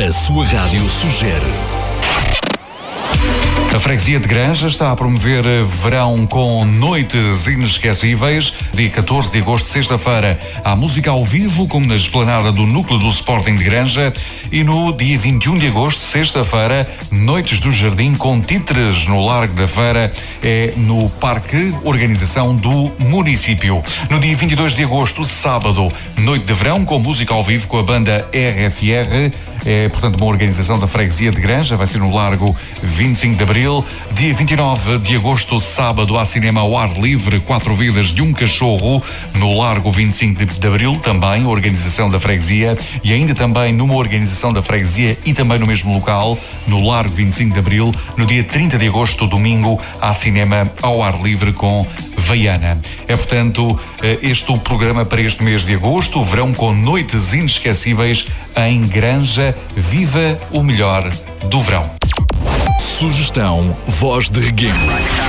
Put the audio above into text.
A sua rádio sugere. A Freguesia de Granja está a promover verão com noites inesquecíveis. Dia 14 de agosto, sexta-feira, há música ao vivo, como na esplanada do Núcleo do Sporting de Granja. E no dia 21 de agosto, sexta-feira, Noites do Jardim com títeres no Largo da Feira, é no Parque, organização do município. No dia 22 de agosto, sábado, Noite de Verão com música ao vivo com a banda RFR. É, portanto, uma organização da Freguesia de Granja, vai ser no Largo 25 de Abril. Dia 29 de agosto, sábado, há cinema ao ar livre, 4 vidas de um cachorro, no Largo 25 de Abril, também organização da Freguesia, e ainda também numa organização da Freguesia e também no mesmo local, no Largo 25 de Abril, no dia 30 de agosto, domingo, há cinema ao ar livre com Veiana. É, portanto, este o programa para este mês de agosto, verão com noites inesquecíveis em Granja. Viva o melhor do verão. Sugestão Voz de Reguengos.